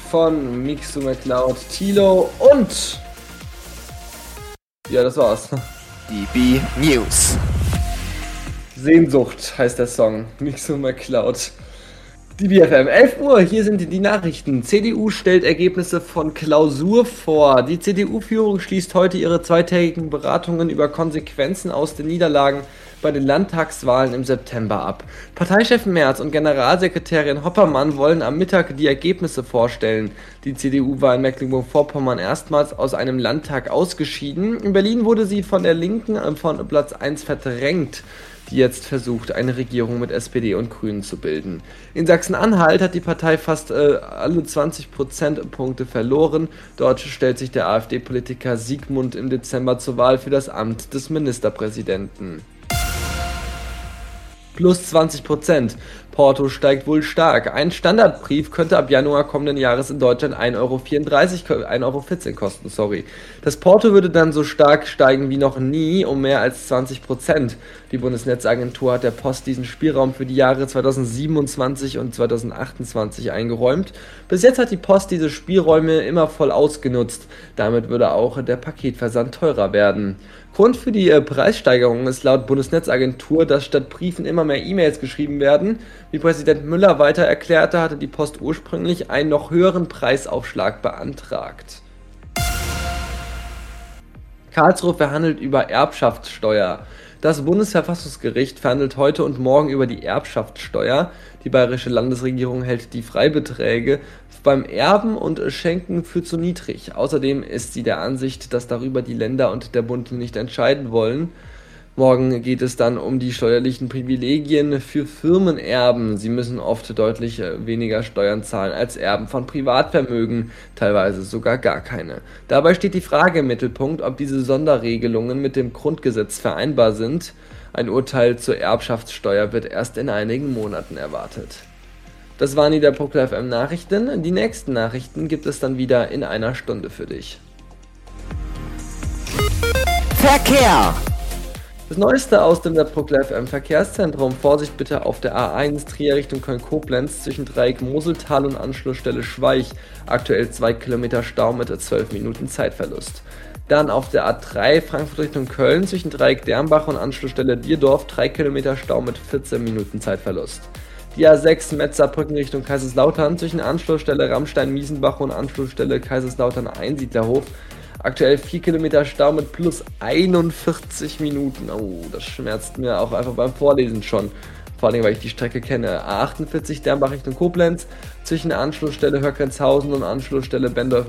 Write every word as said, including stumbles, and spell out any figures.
von Mixu McCloud, Tilo und... Ja, das war's. D B News. Sehnsucht heißt der Song. Mixu McCloud. Die B F M, elf Uhr, hier sind die Nachrichten. C D U stellt Ergebnisse von Klausur vor. Die C D U-Führung schließt heute ihre zweitägigen Beratungen über Konsequenzen aus den Niederlagen bei den Landtagswahlen im September ab. Parteichef Merz und Generalsekretärin Hoppermann wollen am Mittag die Ergebnisse vorstellen. Die C D U war in Mecklenburg-Vorpommern erstmals aus einem Landtag ausgeschieden. In Berlin wurde sie von der Linken von Platz eins verdrängt, die jetzt versucht, eine Regierung mit S P D und Grünen zu bilden. In Sachsen-Anhalt hat die Partei fast äh, alle zwanzig Prozentpunkte verloren. Dort stellt sich der AfD-Politiker Siegmund im Dezember zur Wahl für das Amt des Ministerpräsidenten. Plus zwanzig Prozent. Porto steigt wohl stark. Ein Standardbrief könnte ab Januar kommenden Jahres in Deutschland ein Euro vierunddreißig, ein Euro vierzehn kosten. Sorry. Das Porto würde dann so stark steigen wie noch nie, um mehr als zwanzig Prozent. Die Bundesnetzagentur hat der Post diesen Spielraum für die Jahre zweitausendsiebenundzwanzig und zweitausendachtundzwanzig eingeräumt. Bis jetzt hat die Post diese Spielräume immer voll ausgenutzt. Damit würde auch der Paketversand teurer werden. Grund für die äh, Preissteigerung ist laut Bundesnetzagentur, dass statt Briefen immer mehr E-Mails geschrieben werden. Wie Präsident Müller weiter erklärte, hatte die Post ursprünglich einen noch höheren Preisaufschlag beantragt. Karlsruhe verhandelt über Erbschaftssteuer. Das Bundesverfassungsgericht verhandelt heute und morgen über die Erbschaftssteuer. Die bayerische Landesregierung hält die Freibeträge beim Erben und Schenken für zu niedrig. Außerdem ist sie der Ansicht, dass darüber die Länder und der Bund nicht entscheiden wollen. Morgen geht es dann um die steuerlichen Privilegien für Firmenerben. Sie müssen oft deutlich weniger Steuern zahlen als Erben von Privatvermögen, teilweise sogar gar keine. Dabei steht die Frage im Mittelpunkt, ob diese Sonderregelungen mit dem Grundgesetz vereinbar sind. Ein Urteil zur Erbschaftssteuer wird erst in einigen Monaten erwartet. Das waren die der ProKlar F M Nachrichten. Die nächsten Nachrichten gibt es dann wieder in einer Stunde für dich. Verkehr. Das Neueste aus dem ProKlar F M Verkehrszentrum. Vorsicht bitte auf der A eins Trier Richtung Köln-Koblenz zwischen Dreieck Moseltal und Anschlussstelle Schweich. Aktuell zwei Kilometer Stau mit zwölf Minuten Zeitverlust. Dann auf der A drei Frankfurt Richtung Köln zwischen Dreieck Dernbach und Anschlussstelle Dierdorf drei Kilometer Stau mit vierzehn Minuten Zeitverlust. Die A sechs Metzerbrücken Richtung Kaiserslautern zwischen Anschlussstelle Rammstein-Miesenbach und Anschlussstelle Kaiserslautern-Einsiedlerhof. Aktuell vier Kilometer Stau mit plus einundvierzig Minuten. Oh, das schmerzt mir auch einfach beim Vorlesen schon. Vor allem, weil ich die Strecke kenne. A achtundvierzig Dernbach Richtung Koblenz zwischen Anschlussstelle Höckrenzhausen und Anschlussstelle Bendorf